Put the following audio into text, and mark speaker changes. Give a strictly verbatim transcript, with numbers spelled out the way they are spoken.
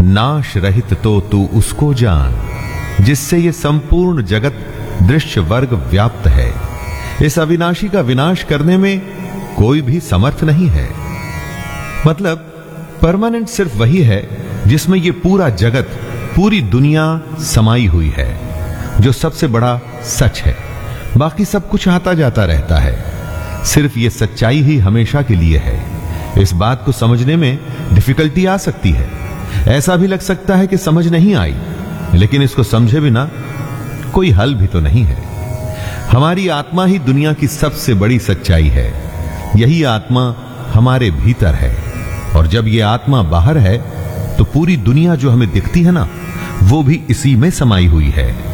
Speaker 1: नाश रहित तो तू उसको जान, जिससे ये संपूर्ण जगत दृश्य वर्ग व्याप्त है। इस अविनाशी का विनाश करने में कोई भी समर्थ नहीं है। मतलब परमानेंट सिर्फ वही है जिसमें ये पूरा जगत, पूरी दुनिया समाई हुई है, जो सबसे बड़ा सच है। बाकी सब कुछ आता जाता रहता है, सिर्फ ये सच्चाई ही हमेशा के लिए है। इस बात को समझने में डिफिकल्टी आ सकती है। ऐसा भी लग सकता है कि समझ नहीं आई, लेकिन इसको समझे बिना कोई हल भी तो नहीं है। हमारी आत्मा ही दुनिया की सबसे बड़ी सच्चाई है। यही आत्मा हमारे भीतर है, और जब ये आत्मा बाहर है तो पूरी दुनिया जो हमें दिखती है ना, वो भी इसी में समाई हुई है।